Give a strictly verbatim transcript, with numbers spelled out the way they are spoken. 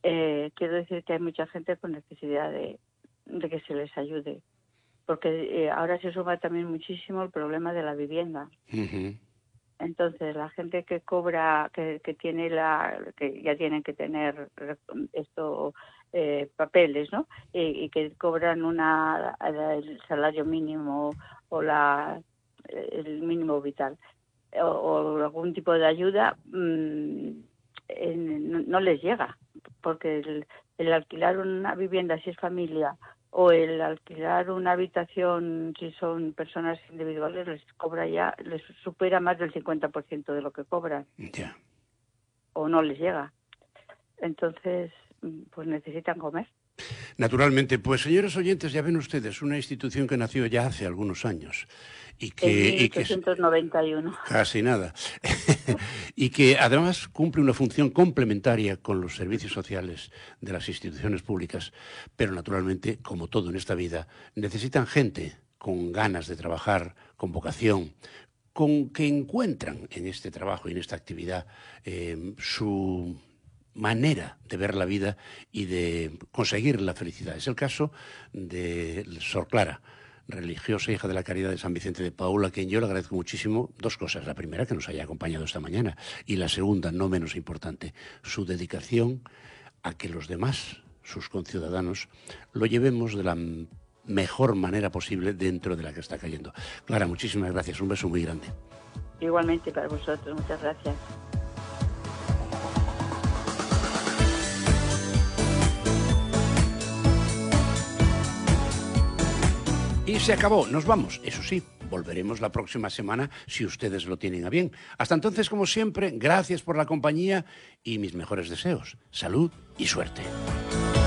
eh, quiero decir que hay mucha gente con necesidad de, de que se les ayude, porque eh, ahora se suma también muchísimo el problema de la vivienda. Uh-huh. Entonces, la gente que cobra, que, que tiene la, que ya tienen que tener esto, eh, papeles, ¿no? Y, y que cobran una el salario mínimo o la el mínimo vital o, o algún tipo de ayuda, mmm, en, no, no les llega, porque el, el alquilar una vivienda si es familia o el alquilar una habitación si son personas individuales les cobra ya, les supera más del cincuenta por ciento de lo que cobran. Yeah. O no les llega. Entonces, pues necesitan comer. Naturalmente, pues señores oyentes, ya ven ustedes, una institución que nació ya hace algunos años y que... En y que mil ochocientos noventa y uno. Casi nada. Y que además cumple una función complementaria con los servicios sociales de las instituciones públicas, pero naturalmente, como todo en esta vida, necesitan gente con ganas de trabajar, con vocación, con que encuentran en este trabajo y en esta actividad eh, su manera de ver la vida y de conseguir la felicidad. Es el caso de Sor Clara, religiosa, hija de la Caridad de San Vicente de Paúl, a quien yo le agradezco muchísimo dos cosas. La primera, que nos haya acompañado esta mañana, y la segunda, no menos importante, su dedicación a que los demás, sus conciudadanos, lo llevemos de la mejor manera posible dentro de la que está cayendo. Clara, muchísimas gracias, un beso muy grande. Igualmente para vosotros, muchas gracias. Y se acabó, nos vamos. Eso sí, volveremos la próxima semana si ustedes lo tienen a bien. Hasta entonces, como siempre, gracias por la compañía y mis mejores deseos. Salud y suerte.